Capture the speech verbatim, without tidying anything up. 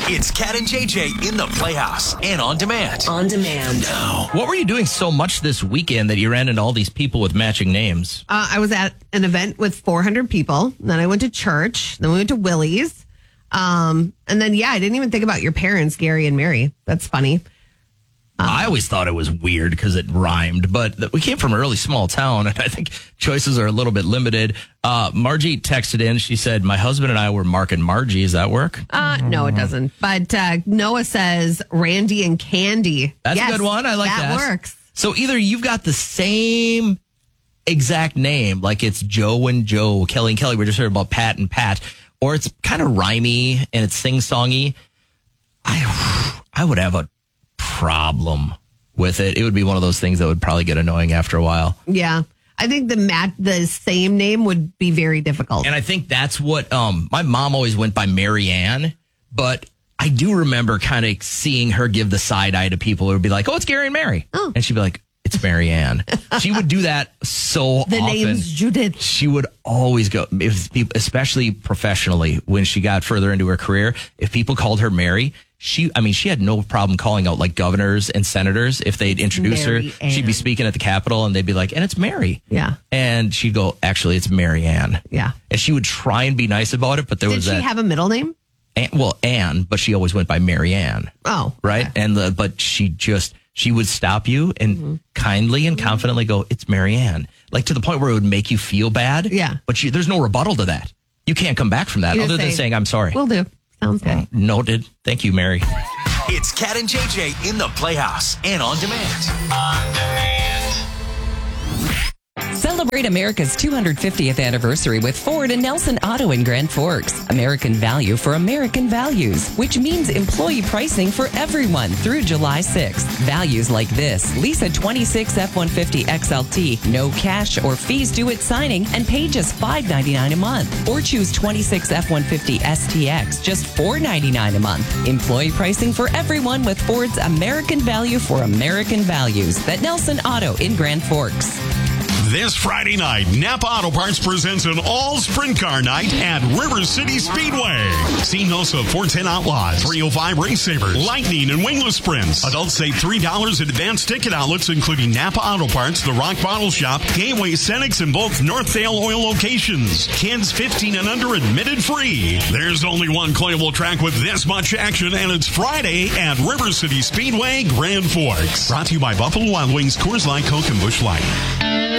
It's Cat and J J in the Playhouse and on demand. On demand. Now. What were you doing so much this weekend that you ran into all these people with matching names? Uh, I was at an event with four hundred people. Then I went to church. Then we went to Willie's. Um, and then, yeah, I didn't even think about your parents, Gary and Mary. That's funny. Um, I always thought it was weird because it rhymed, but th- we came from a really small town, and I think choices are a little bit limited. Uh, Margie texted in. She said, my husband and I were Mark and Margie. Does that work? Uh, no, it doesn't. But uh, Noah says Randy and Candy. That's yes, a good one. I like that. That works. So either you've got the same exact name, like it's Joe and Joe, Kelly and Kelly. We just heard about Pat and Pat, or it's kind of rhymey and it's sing-songy. I, I would have a problem with it. It would be one of those things that would probably get annoying after a while. Yeah. I think the mat the same name would be very difficult. And I think that's what um my mom always went by Mary Ann, but I do remember kind of seeing her give the side eye to people who would be like, oh, it's Gary and Mary. Oh. And she'd be like, it's Mary Ann. She would do that so the often. The name's Judith. She would always go, if people, especially professionally, when she got further into her career, if people called her Mary, she, I mean, she had no problem calling out like governors and senators. If they'd introduce Mary her, Ann. She'd be speaking at the Capitol and they'd be like, and it's Mary. Yeah. And she'd go, actually, it's Mary Ann. Yeah. And she would try and be nice about it, but there Did was she that. have a middle name? Ann, well, Ann, but she always went by Mary Ann. Oh. Right. Okay. And the, but she just, she would stop you and mm-hmm. kindly and confidently go, it's Mary Ann. Like to the point where it would make you feel bad. Yeah. But you, there's no rebuttal to that. You can't come back from that other say, than saying, I'm sorry. Will do. Sounds good. Noted. Thank you, Mary. It's Cat and J J in the Playhouse and on demand. On demand. Celebrate America's two hundred fiftieth anniversary with Ford and Nelson Auto in Grand Forks. American value for American values, which means employee pricing for everyone through July sixth. Values like this: lease a twenty-six F one fifty X L T, no cash or fees due at signing, and pay just five ninety-nine a month. Or choose twenty-six F one fifty S T X, just four ninety-nine a month. Employee pricing for everyone with Ford's American value for American values. At Nelson Auto in Grand Forks. This Friday night, Napa Auto Parts presents an all-sprint car night at River City Speedway. See hosts of four ten Outlaws, three oh five Race Sabers, Lightning, and Wingless Sprints. Adults save three dollars at advanced ticket outlets, including Napa Auto Parts, The Rock Bottle Shop, Gateway Cenex, and both Northdale Oil locations. Kids fifteen and under admitted free. There's only one playable track with this much action, and it's Friday at River City Speedway, Grand Forks. Brought to you by Buffalo Wild Wings, Coors Light, Coke, and Busch Light.